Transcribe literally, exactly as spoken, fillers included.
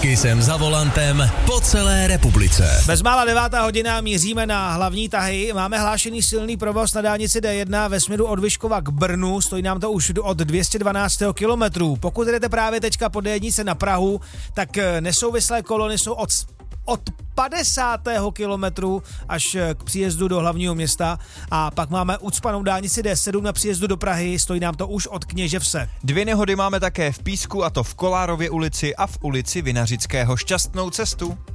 Kisem za volantem po celé republice. Bezmála devátá hodina, míříme na hlavní tahy. Máme hlášený silný provoz na dálnici D jedna ve směru od Vyškova k Brnu. Stojí nám to už od dvě stě dvanáct kilometrů. Pokud jdete právě teďka po D jedna na Prahu, tak nesouvislé kolony jsou od, od padesátého kilometru až k příjezdu do hlavního města a pak máme ucpanou dálnici D sedm na příjezdu do Prahy, stojí nám to už od Kněževse. Dvě nehody máme také v Písku, a to v Kolárově ulici a v ulici Vinařického. Šťastnou cestu.